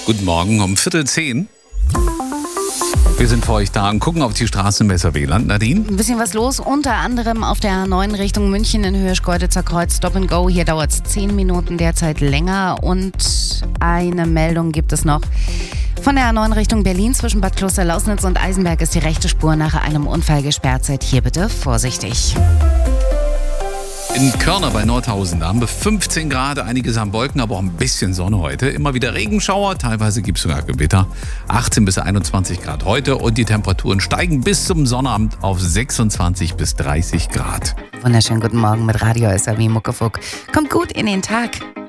Guten Morgen um 9:45. Wir sind für euch da und gucken auf die Straßenmesser WLAN. Nadine? Ein bisschen was los, unter anderem auf der A9 Richtung München in Höhe Schkeuditzer Kreuz Stop and Go. Hier dauert es 10 Minuten derzeit länger und eine Meldung gibt es noch. Von der A9 Richtung Berlin zwischen Bad Kloster-Lausnitz und Eisenberg ist die rechte Spur nach einem Unfall gesperrt. Seid hier bitte vorsichtig. In Körner bei Nordhausen, da haben wir 15 Grad, einiges am Wolken, aber auch ein bisschen Sonne heute. Immer wieder Regenschauer, teilweise gibt es sogar Gewitter. 18 bis 21 Grad heute und die Temperaturen steigen bis zum Sonnabend auf 26 bis 30 Grad. Wunderschönen guten Morgen mit Radio SAW Muckefuck. Kommt gut in den Tag.